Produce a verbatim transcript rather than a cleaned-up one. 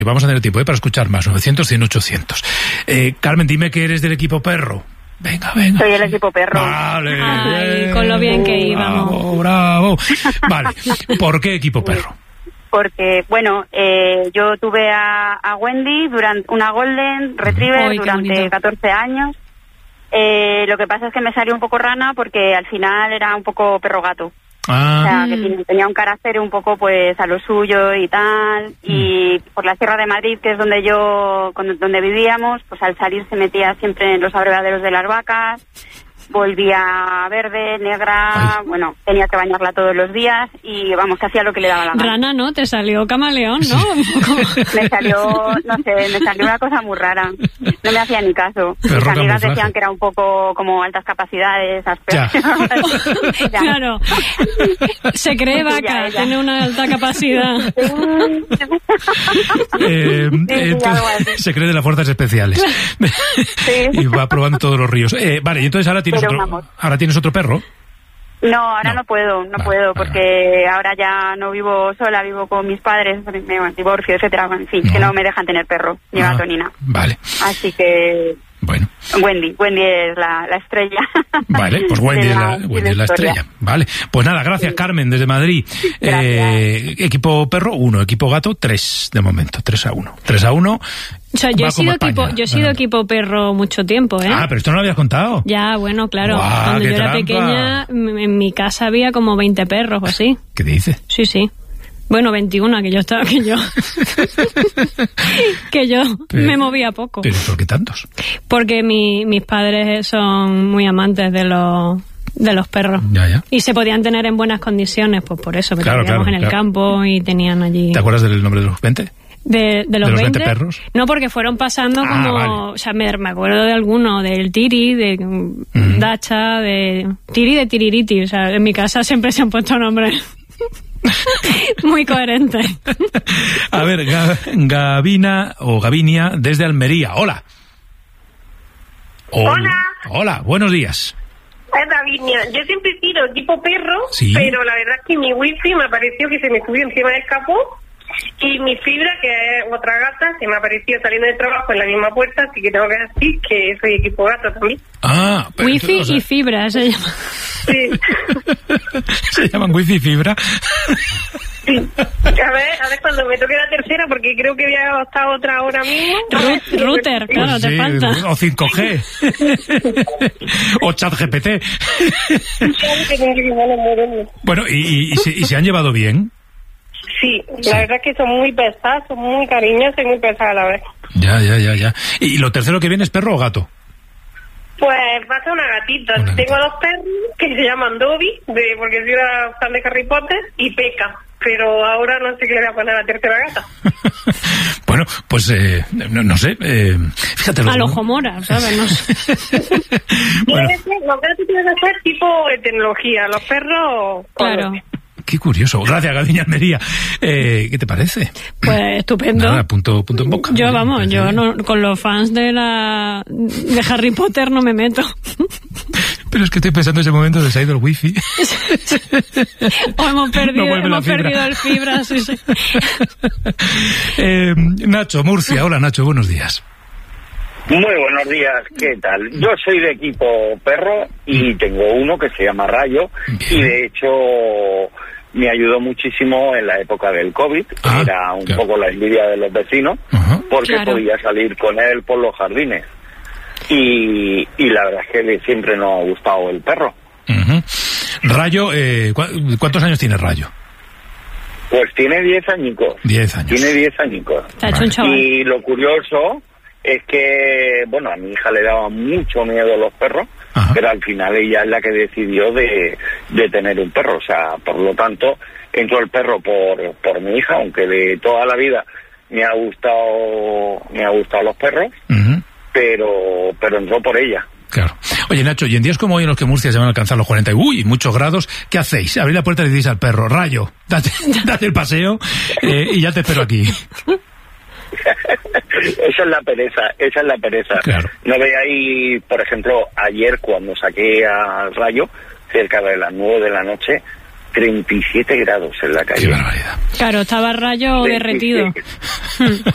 Vamos a tener tiempo ¿eh? para escuchar más, novecientos, cien, ochocientos. Eh, Carmen, dime que eres del equipo perro. Venga, venga. Soy el equipo perro. Vale. Ay, con lo bien que íbamos. Bravo, bravo. Vale, ¿por qué equipo perro? Porque, bueno, eh, yo tuve a, a Wendy durante una Golden Retriever Ay, durante catorce años. Eh, lo que pasa es que me salió un poco rana porque al final era un poco perro gato. Ah. O sea, que tenía un carácter un poco pues a lo suyo y tal, y por la Sierra de Madrid, que es donde yo, donde vivíamos, pues al salir se metía siempre en los abrevaderos de las vacas, volvía verde, negra, Ay. bueno, tenía que bañarla todos los días y vamos, que hacía lo que le daba la gana. Rana, ¿no? Te salió camaleón, ¿no? Me salió, no sé, me salió una cosa muy rara. No me hacía ni caso. Perro Mis amigas camuflaje. decían que era un poco como altas capacidades, Ya. Claro. Se cree vaca, Ya, ya. tiene una alta capacidad. Eh, Sí, eh, sí, algo así. se cree de las fuerzas especiales. Sí. Y va probando todos los ríos. Eh, vale, y entonces ahora tienes Pero otro, vamos. ahora tienes otro perro. No, ahora No. no, puedo, no Vale, puedo, vale, porque ahora ya no vivo sola, vivo con mis padres, me divorcio, etcétera, en fin, No. que no me dejan tener perro, ni Ah, gato ni nada. Vale, Así que bueno. Wendy, Wendy es la, la estrella. Vale, pues Wendy de es la, de Wendy es la historia. estrella. Vale, pues nada, gracias Carmen desde Madrid. Eh, equipo perro, uno. Equipo gato, tres de momento. Tres a uno. Tres a uno. O sea, yo Va he sido como equipo, España. yo he sido Bueno. equipo perro mucho tiempo, ¿eh? Ah, pero esto no lo habías contado. Ya, bueno, claro. Guau, Cuando qué yo era trampa. pequeña, m- en mi casa había como veinte perros o así. ¿Qué dices? Sí, sí. Bueno, veintiuno, que yo estaba, que yo... que yo Pero- me movía poco. ¿Pero por qué tantos? Porque mi, mis padres son muy amantes de los de los perros. Ya, ya. Y se podían tener en buenas condiciones, pues por eso, porque Claro, vivíamos claro, en el claro. campo y tenían allí... ¿Te acuerdas del nombre de los veinte? De, de los, ¿De los veinte, veinte perros? No, porque fueron pasando Ah, como... vale. O sea, me, me acuerdo de alguno, del Tiri, de Ujú. Dacha, de... Tiri de Tiririti. O sea, en mi casa siempre se han puesto nombres muy coherentes. A ver, Ga- Gavina o Gavinia desde Almería. Hola. Hola. Hola, buenos días. Es Davinia. Yo siempre he sido tipo perro, Sí. pero la verdad es que mi wifi me pareció que se me subió encima del capó y mi fibra, que es otra gata, se me apareció saliendo del trabajo en la misma puerta, así que tengo que decir que soy equipo gato también. Ah, pero Wifi entonces, o sea, y fibra se llama. Sí. se llaman wifi y fibra. Sí. A ver, a ver cuando me toque la tercera, porque creo que voy a estar otra ahora mismo. Ru- router, claro, Pues te sí, falta. o cinco G. O chat G P T. Bueno, ¿y, y, y, se, y se han llevado bien? Sí, la verdad es que son muy pesadas, son muy cariñosas y muy pesadas a la vez. Ya, ya, ya, ya. ¿Y lo tercero que viene es perro o gato? Pues pasa una gatita. Una Tengo gatita. dos perros que se llaman Dobby, de, porque soy una fan de Harry Potter, y Peca. Pero ahora no sé qué le voy a poner a la tercera gata. Bueno, pues eh, no, no sé. Eh, fíjate. A los Homora, ¿sabes? No sé. Bueno, Tiene que ser- Los gatos tienen que ser tipo de tecnología, los perros... Claro. qué curioso. Gracias, Gaviña Almería. Eh, ¿Qué te parece? Pues estupendo. Nada, punto, punto en boca. Yo, vamos, Pues, yo eh, no, con los fans de la de Harry Potter no me meto. Pero es que estoy pensando en ese momento de se ha ido el wifi. O hemos perdido, No vuelve la hemos fibra. perdido el fibra, sí, sí. eh, Nacho, Murcia. Hola, Nacho, buenos días. Muy buenos días, ¿qué tal? Yo soy de equipo perro y tengo uno que se llama Rayo. Bien. Y de hecho me ayudó muchísimo en la época del COVID, que Ah, era un claro. poco la envidia de los vecinos, Ajá. porque Claro. podía salir con él por los jardines. Y, y la verdad es que le- siempre nos ha gustado el perro. Ujú. Rayo, eh, ¿cu- ¿cuántos años tiene Rayo? Pues tiene diez añicos. Diez años. Tiene diez añicos. Está hecho Vale. un chaval. Y lo curioso es que, bueno, a mi hija le daba mucho miedo los perros, Ajá. pero al final ella es la que decidió de, de tener un perro. O sea, por lo tanto, entró el perro por, por mi hija, aunque de toda la vida me ha gustado, me ha gustado los perros, Ujú. pero, pero entró por ella. Claro. Oye, Nacho, y en días como hoy en los que Murcia se van a alcanzar los cuarenta y uy, muchos grados, ¿qué hacéis? Abrid la puerta y le decís al perro, Rayo, date, date el paseo eh, y ya te espero aquí. Esa es la pereza, esa es la pereza. Claro. No veáis, por ejemplo, ayer cuando saqué a Rayo, cerca de las nueve de la noche, treinta y siete grados en la Qué calle. barbaridad. Claro, estaba Rayo Sí, sí, derretido. sí.